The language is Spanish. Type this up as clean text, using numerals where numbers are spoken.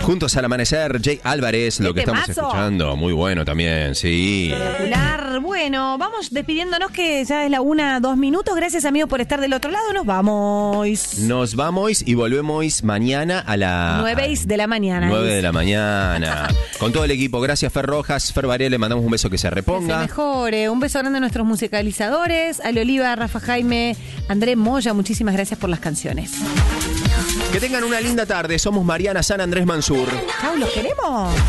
Juntos al amanecer, Jay Álvarez, lo que estamos escuchando. Muy bueno también, sí. Espectacular. Bueno, vamos despidiéndonos que ya es la 1:02 minutos. Gracias, amigos, por estar del otro lado. Nos vamos. Nos vamos y volvemos mañana a las 9 de la mañana. 9 de la mañana. Con todo el equipo. Gracias, Fer Rojas. Fer Varela, le mandamos un beso que se reponga. Que se mejore. Un beso grande a nuestros musicalizadores. Ale Oliva, Rafa Jaime, André Moya. Muchísimas gracias por las canciones. Que tengan una linda tarde. Somos Mariana San Andrés Mansur. Chau, los queremos.